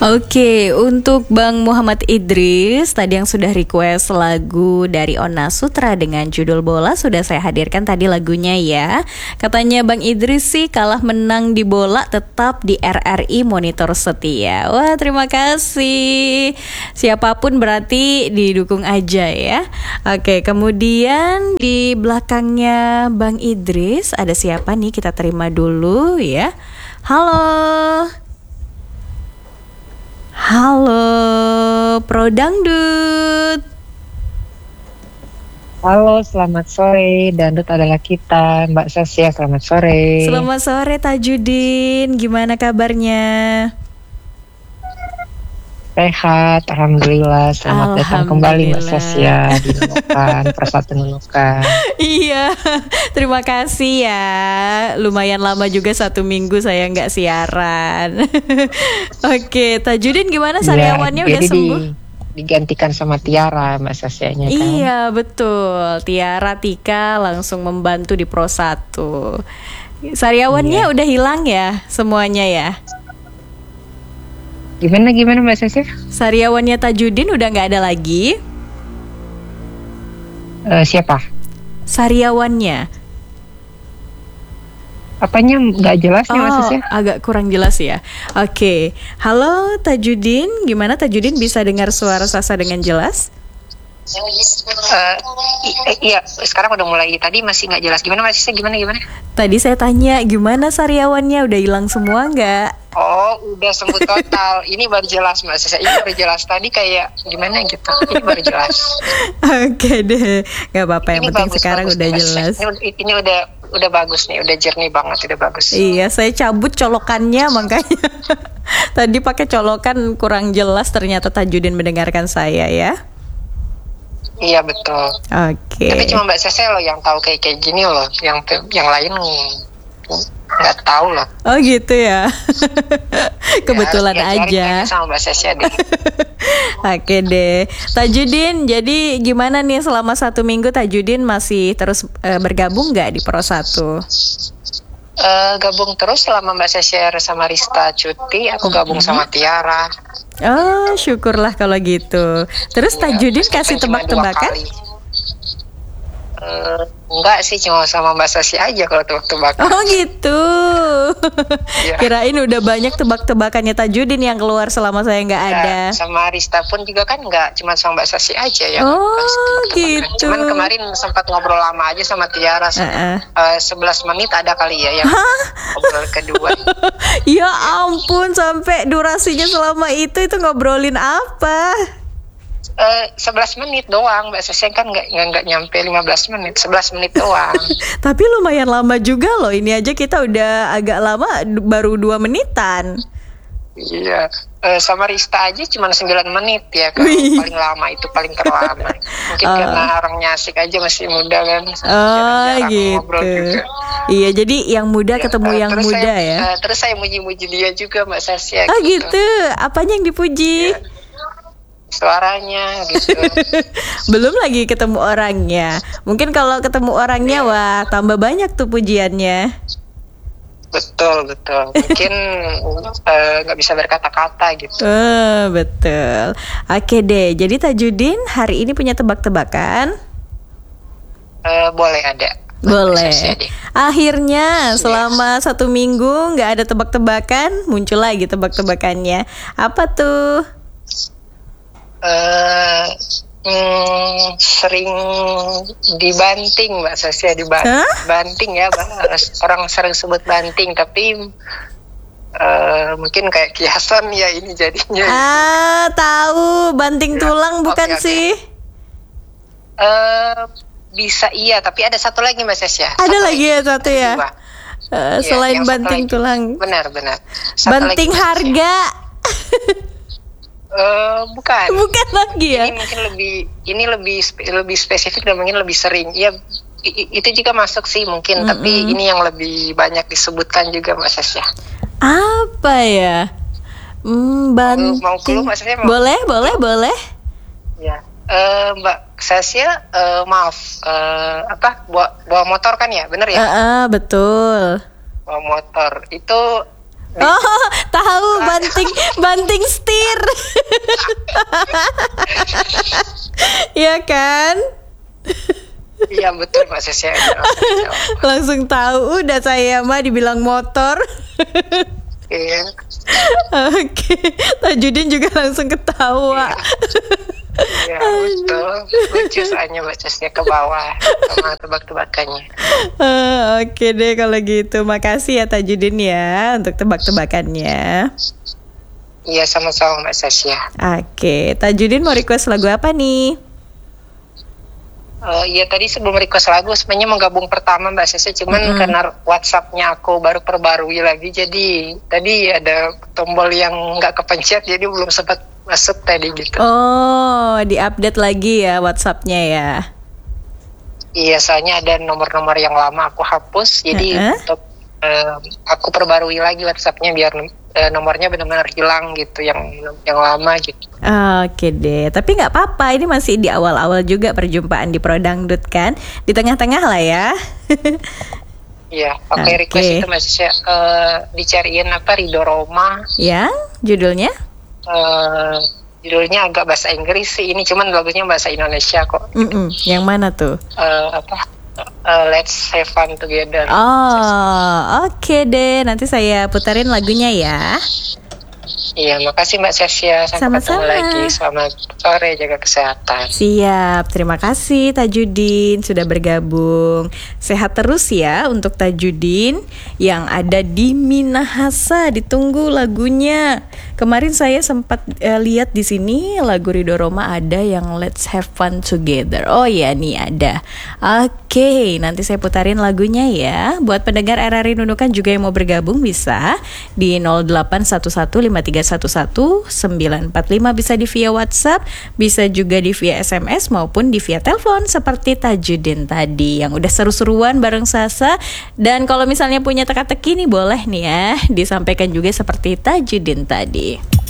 Oke, untuk Bang Muhammad Idris tadi yang sudah request lagu dari Ona Sutra dengan judul Bola sudah saya hadirkan tadi lagunya ya. Katanya Bang Idris sih kalah menang di bola tetap di RRI monitor setia. Wah, terima kasih. Siapapun berarti didukung aja ya. Oke, kemudian di belakangnya Bang Idris ada siapa nih? Kita terima dulu ya. Halo. Halo, Pro Dangdut. Halo, selamat sore. Dangdut adalah kita, Mbak Sasya. Selamat sore. Selamat sore Tajudin. Gimana kabarnya? Sehat, alhamdulillah. Selamat datang kembali Mbak Sasya di Nunukan, Persatu Nunukan. Iya, terima kasih ya. Lumayan lama juga 1 minggu saya nggak siaran. Oke, Tajudin gimana sariawannya udah sembuh? Digantikan sama Tiara Mbak Sasyanya kan? Iya betul, Tiara Tika langsung membantu di Pro 1. Sariawannya udah hilang ya semuanya ya? Gimana Mbak Sasya? Sariawannya Tajudin udah nggak ada lagi? Siapa? Sariawannya. Apanya nggak jelas nih Mbak Sasya? Agak kurang jelas ya. Oke, halo Tajudin, gimana Tajudin bisa dengar suara Sasa dengan jelas? Iya, sekarang udah mulai. Tadi masih nggak jelas. Gimana Mbak Sasya? Gimana? Tadi saya tanya gimana sariawannya, udah hilang semua nggak? Oh, udah sembuh total. Ini baru jelas Mbak Sasya. Ini baru jelas. Tadi kayak gimana gitu. Ini baru jelas. Oke deh, nggak apa-apa. Yang penting bagus, sekarang udah Mbak jelas. Ini udah bagus nih. Udah jernih banget. Udah bagus. Iya, saya cabut colokannya makanya. Tadi pakai colokan kurang jelas. Ternyata Tajudin mendengarkan saya ya. Iya betul. Oke. Tapi cuma Mbak Sasya loh yang tahu kayak gini loh. Yang lain nggak tahu loh. Oh gitu ya. Kebetulan aja. Sama Mbak Sasya deh. Oke deh, Tajudin. Jadi gimana nih selama 1 minggu Tajudin masih terus bergabung nggak di Pro 1? Gabung terus selama Mbak Sasya sama Rista cuti. Aku gabung sama Tiara. Oh, syukurlah kalau gitu. Terus Tajudin kasih tebak-tebakan? Enggak sih, cuma sama Mbak Sasya aja kalau tebak-tebakan. Oh gitu. Ya. Kirain udah banyak tebak-tebakannya Tajudin yang keluar selama saya nggak ada. Sama Rista pun juga kan nggak cuma sama Mbak Sasya aja ya. Oh gitu. Cuman kemarin sempat ngobrol lama aja sama Tiara. 11 menit ada kali ya yang ngobrol kedua. Ya ampun, sampai durasinya selama itu ngobrolin apa? 11 menit doang. Mbak Sasya kan nggak nyampe 15 menit, 11 menit doang. Tapi lumayan lama juga loh. Ini aja kita udah agak lama, baru 2 menitan. Iya, sama Rista aja cuma 9 menit ya. Kalau paling lama itu paling terlama. Mungkin karena orangnya asik aja, masih muda kan. Gitu. Iya, jadi yang muda ketemu yang muda ya. Terus saya muji-muji dia juga Mbak Sasya. Oh gitu. Apanya yang dipuji? Ya. Suaranya gitu. Belum lagi ketemu orangnya. Mungkin kalau ketemu orangnya wah tambah banyak tuh pujiannya. Betul. Mungkin nggak bisa berkata-kata gitu. Betul. Oke deh. Jadi Tajudin hari ini punya tebak-tebakan? Boleh ada. Boleh. Akhirnya selama 1 minggu nggak ada tebak-tebakan, muncul lagi tebak-tebakannya. Apa tuh? Sering dibanting Mbak Sasya, banting ya, orang sering sebut banting, tapi mungkin kayak kiasan ya ini jadinya. Tahu banting tulang bukan sih? Bisa iya, tapi ada satu lagi Mbak Sasya. Ada lagi ya satu ya. Selain banting tulang. Benar. Banting harga. Bukan lagi ya. Ini mungkin lebih spesifik dan mungkin lebih sering. Ya itu juga masuk sih mungkin, tapi ini yang lebih banyak disebutkan juga Mbak Sasya. Apa ya? Banting. Mau clue Mbak Sasya? Boleh. Ya. Mbak Sasya, maaf, bawa motor kan ya, bener ya? Betul. Bawa motor itu Oh, tahu banting setir. Iya kan? Iya betul Mbak Sesya. Langsung tahu, udah saya mah dibilang motor. Iya. Oke, Tajudin juga langsung ketawa. Iya betul. Lucu soalnya Mbak Sesya ke bawah sama tebak-tebakannya. Oke deh kalau gitu. Makasih ya Tajudin ya untuk tebak-tebakannya. Iya sama-sama Mbak Sesya. Oke, Tajudin mau request lagu apa nih? Iya tadi sebelum request lagu sebenarnya mau gabung pertama Mbak Sesya, cuman karena WhatsApp-nya aku baru perbarui lagi, jadi tadi ada tombol yang nggak kepencet, jadi belum sempat masuk tadi gitu. Oh, diupdate lagi ya WhatsApp-nya ya? Iya, soalnya ada nomor-nomor yang lama aku hapus, jadi untuk aku perbarui lagi WhatsApp-nya biar nomornya benar-benar hilang gitu, yang lama gitu. Oke deh, tapi nggak apa-apa, ini masih di awal-awal juga perjumpaan di Prodangdut kan, di tengah-tengah lah ya. Iya, oke. Request itu masih dicariin apa, Ridho Roma. Yang judulnya? Judulnya agak bahasa Inggris sih, ini cuman lagunya bahasa Indonesia kok. Yang mana tuh? Let's Have Fun Together. Oh, oke deh, nanti saya putarin lagunya ya. Iya, makasih Mbak Sesya. Sampai ketemu lagi. Selamat sore, jaga kesehatan. Siap, terima kasih Tajudin sudah bergabung. Sehat terus ya untuk Tajudin yang ada di Minahasa. Ditunggu lagunya. Kemarin saya sempat lihat di sini lagu Ridho Roma ada yang Let's Have Fun Together. Oh ya, nih ada. Oke, nanti saya putarin lagunya ya. Buat pendengar RRI Nunukan juga yang mau bergabung bisa di 08115311 945, bisa di via WhatsApp, bisa juga di via SMS maupun di via telepon seperti Tajudin tadi yang udah seru-seruan bareng Sasa. Dan kalau misalnya punya teka-teki nih boleh nih ya disampaikan juga seperti Tajudin tadi.